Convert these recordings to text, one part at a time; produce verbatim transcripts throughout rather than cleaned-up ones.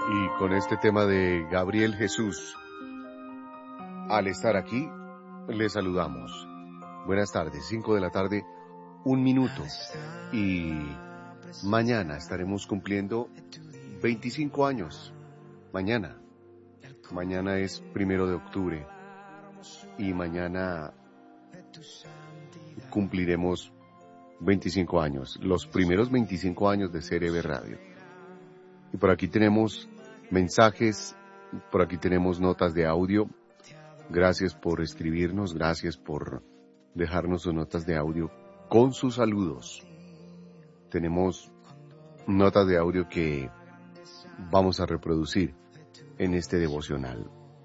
Y con este tema de Gabriel Jesús, al estar aquí, le saludamos. Buenas tardes, cinco de la tarde, un minuto. Y mañana estaremos cumpliendo veinticinco años. Mañana. Mañana es primero de octubre. Y mañana cumpliremos veinticinco años. Los primeros veinticinco años de C R B Radio. Y por aquí tenemos mensajes, por aquí tenemos notas de audio. Gracias por escribirnos, gracias por dejarnos sus notas de audio con sus saludos. Tenemos notas de audio que vamos a reproducir en este devocional.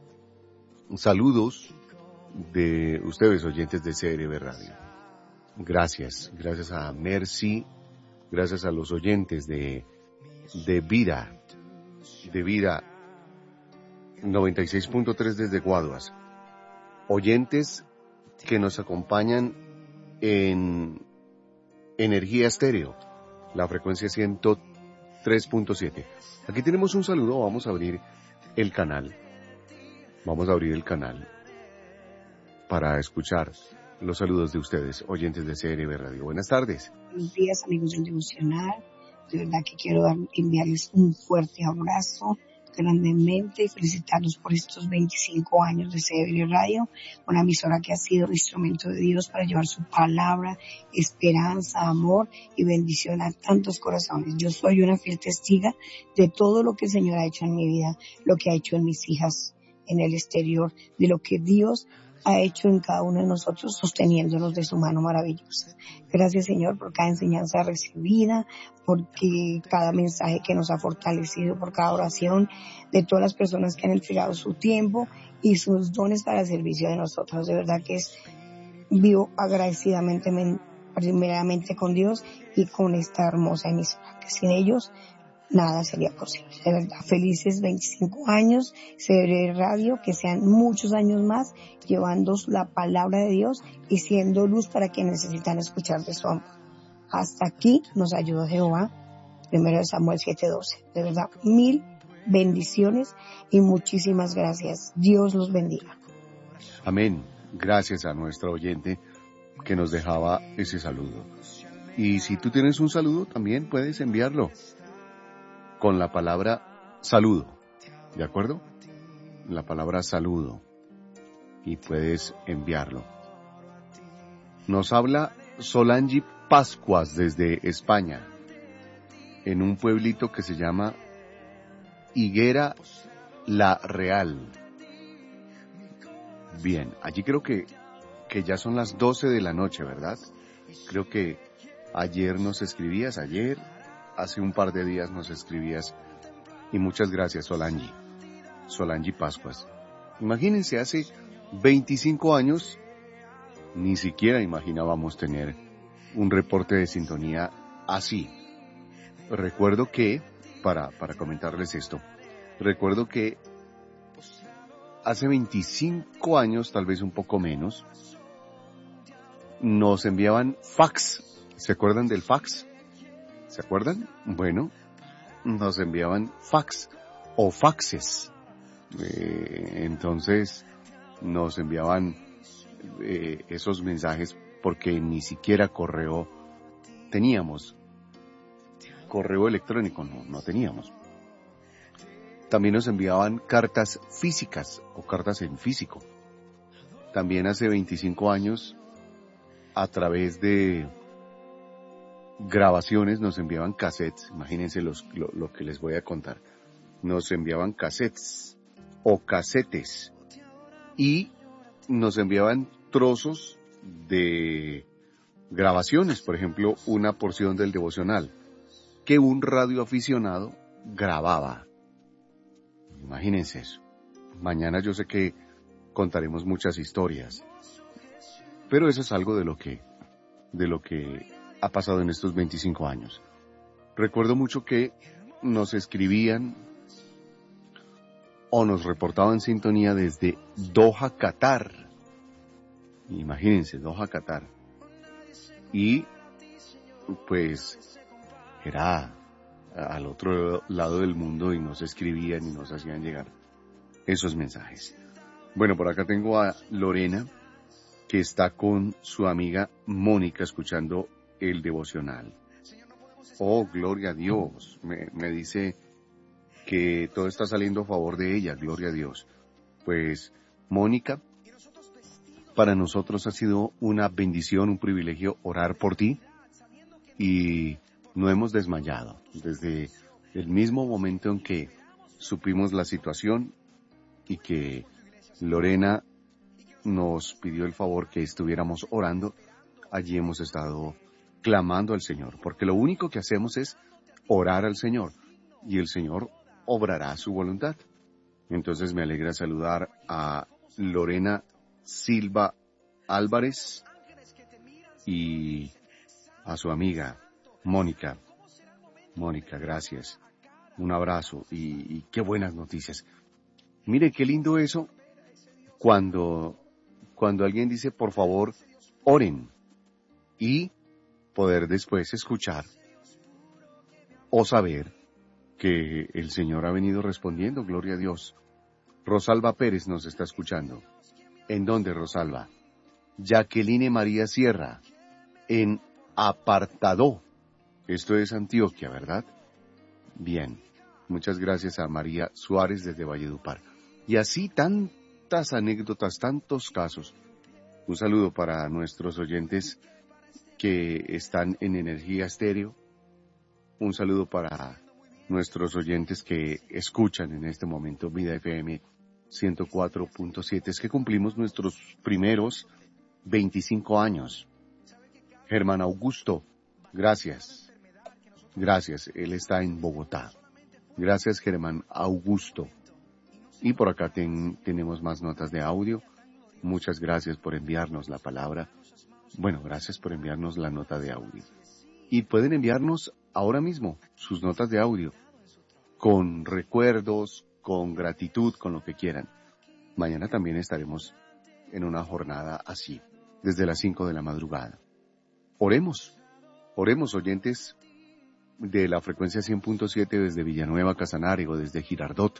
Saludos de ustedes, oyentes de C R B Radio. Gracias, gracias a Mercy, gracias a los oyentes de, de Vida, de Vida noventa y seis punto tres desde Guaduas. Oyentes que nos acompañan en Energía Estéreo, la frecuencia ciento tres punto siete. Aquí tenemos un saludo, vamos a abrir el canal. Vamos a abrir el canal para escuchar los saludos de ustedes, oyentes de C R B Radio. Buenas tardes. Buenos días, amigos del devocional. De verdad que quiero dar, enviarles un fuerte abrazo grandemente y felicitarlos por estos veinticinco años de C R B Radio, una emisora que ha sido instrumento de Dios para llevar su palabra, esperanza, amor y bendición a tantos corazones. Yo soy una fiel testiga de todo lo que el Señor ha hecho en mi vida, lo que ha hecho en mis hijas en el exterior, de lo que Dios ha hecho en cada uno de nosotros, sosteniéndonos de su mano maravillosa. Gracias, Señor, por cada enseñanza recibida, porque cada mensaje que nos ha fortalecido, por cada oración de todas las personas que han entregado su tiempo y sus dones para el servicio de nosotros. De verdad que es vivo agradecidamente, primeramente con Dios y con esta hermosa emisora, que sin ellos nada sería posible. De verdad, felices veinticinco años, C R B Radio, que sean muchos años más, llevando la palabra de Dios y siendo luz para quienes necesitan escuchar de su amor. Hasta aquí nos ayudó Jehová, primero de Samuel siete doce. De verdad, mil bendiciones y muchísimas gracias. Dios los bendiga. Amén. Gracias a nuestra oyente que nos dejaba ese saludo. Y si tú tienes un saludo, también puedes enviarlo con la palabra saludo, ¿de acuerdo? La palabra saludo, y puedes enviarlo. Nos habla Solange Pascuas desde España, en un pueblito que se llama Higuera La Real. Bien, allí creo que, que ya son las doce de la noche, ¿verdad? Creo que ayer nos escribías, ayer... Hace un par de días nos escribías, y muchas gracias, Solange, Solange Pascuas. Imagínense, hace veinticinco años, ni siquiera imaginábamos tener un reporte de sintonía así. Recuerdo que, para, para comentarles esto, recuerdo que hace veinticinco años, tal vez un poco menos, nos enviaban fax. ¿Se acuerdan del fax? ¿Se acuerdan? Bueno, nos enviaban fax o faxes. Eh, entonces, nos enviaban eh, esos mensajes porque ni siquiera correo teníamos. Correo electrónico no, no teníamos. También nos enviaban cartas físicas o cartas en físico. También hace veinticinco años, a través de grabaciones, nos enviaban cassettes. Imagínense los, lo, lo que les voy a contar. Nos enviaban cassettes o casetes y nos enviaban trozos de grabaciones, por ejemplo, una porción del devocional que un radioaficionado grababa. Imagínense eso. Mañana yo sé que contaremos muchas historias, pero eso es algo de lo que, de lo que ha pasado en estos veinticinco años. Recuerdo mucho que nos escribían o nos reportaban sintonía desde Doha, Qatar. Imagínense, Doha, Qatar. Y pues era al otro lado del mundo y nos escribían y nos hacían llegar esos mensajes. Bueno, por acá tengo a Lorena, que está con su amiga Mónica escuchando el devocional. Oh, gloria a Dios. Me, me dice que todo está saliendo a favor de ella, gloria a Dios. Pues, Mónica, para nosotros ha sido una bendición, un privilegio orar por ti y no hemos desmayado. Desde el mismo momento en que supimos la situación y que Lorena nos pidió el favor que estuviéramos orando, allí hemos estado clamando al Señor, porque lo único que hacemos es orar al Señor y el Señor obrará su voluntad. Entonces me alegra saludar a Lorena Silva Álvarez y a su amiga Mónica. Mónica, gracias. Un abrazo y, y qué buenas noticias. Mire qué lindo eso cuando, cuando alguien dice, por favor, oren, y poder después escuchar o saber que el Señor ha venido respondiendo, gloria a Dios. Rosalba Pérez nos está escuchando. ¿En dónde, Rosalba? Jacqueline María Sierra, en Apartadó. Esto es Antioquia, ¿verdad? Bien. Muchas gracias a María Suárez desde Valledupar. Y así tantas anécdotas, tantos casos. Un saludo para nuestros oyentes que están en Energía Estéreo. Un saludo para nuestros oyentes que escuchan en este momento Vida F M ciento cuatro punto siete. Es que cumplimos nuestros primeros veinticinco años. Germán Augusto, gracias. Gracias, él está en Bogotá. Gracias, Germán Augusto. Y por acá ten, tenemos más notas de audio. Muchas gracias por enviarnos la palabra. Bueno, gracias por enviarnos la nota de audio. Y pueden enviarnos ahora mismo sus notas de audio, con recuerdos, con gratitud, con lo que quieran. Mañana también estaremos en una jornada así, desde las cinco de la madrugada. Oremos, oremos, oyentes de la frecuencia cien punto siete desde Villanueva, Casanare o desde Girardot.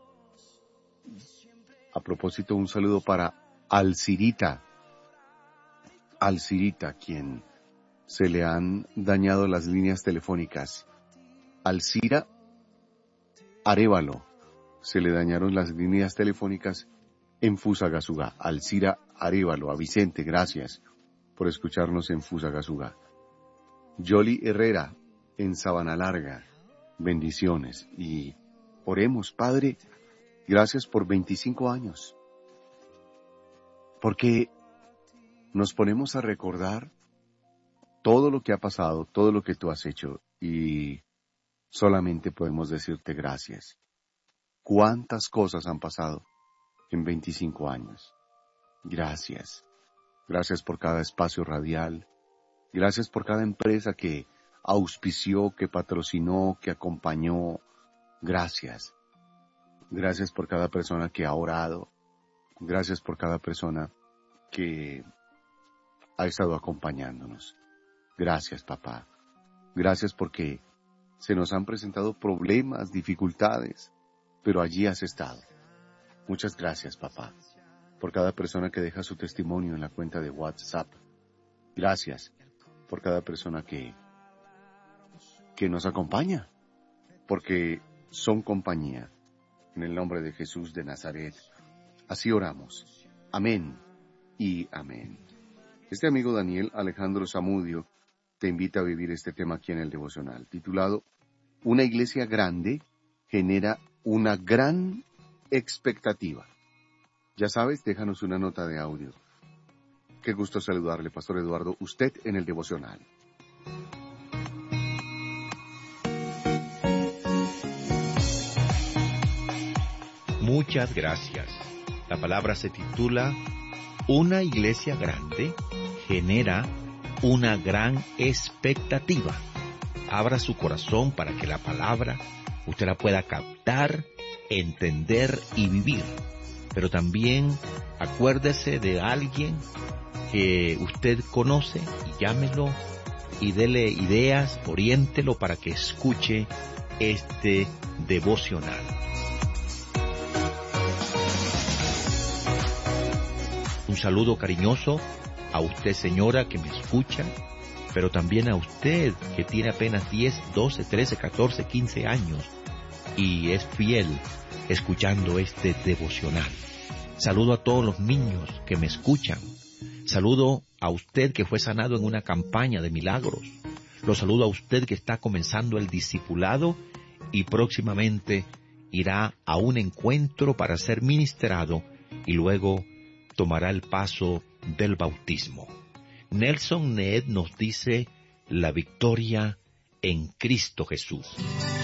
A propósito, un saludo para Alcirita, Alcirita, quien se le han dañado las líneas telefónicas. Alcira Arévalo, se le dañaron las líneas telefónicas en Fusagasugá. Alcira Arévalo, a Vicente, gracias por escucharnos en Fusagasugá. Yoli Herrera, en Sabana Larga, bendiciones. Y oremos, Padre, gracias por veinticinco años, porque nos ponemos a recordar todo lo que ha pasado, todo lo que tú has hecho, y solamente podemos decirte gracias. ¿Cuántas cosas han pasado en veinticinco años? Gracias. Gracias por cada espacio radial. Gracias por cada empresa que auspició, que patrocinó, que acompañó. Gracias. Gracias por cada persona que ha orado. Gracias por cada persona que ha estado acompañándonos. Gracias, papá. Gracias porque se nos han presentado problemas, dificultades, pero allí has estado. Muchas gracias, papá, por cada persona que deja su testimonio en la cuenta de WhatsApp. Gracias por cada persona que, que nos acompaña, porque son compañía. En el nombre de Jesús de Nazaret, así oramos. Amén y amén. Este amigo Daniel Alejandro Zamudio te invita a vivir este tema aquí en el devocional, titulado Una iglesia grande genera una gran expectativa. Ya sabes, déjanos una nota de audio. Qué gusto saludarle, Pastor Eduardo, usted en el devocional. Muchas gracias. La palabra se titula Una iglesia grande genera una gran expectativa. Abra su corazón para que la palabra usted la pueda captar, entender y vivir. Pero también acuérdese de alguien que usted conoce y llámelo y dele ideas, oriéntelo para que escuche este devocional. Un saludo cariñoso a usted, señora, que me escucha, pero también a usted que tiene apenas diez, doce, trece, catorce, quince años y es fiel escuchando este devocional. Saludo a todos los niños que me escuchan. Saludo a usted que fue sanado en una campaña de milagros. Lo saludo a usted que está comenzando el discipulado y próximamente irá a un encuentro para ser ministrado y luego tomará el paso del bautismo. Nelson Ned nos dice la victoria en Cristo Jesús.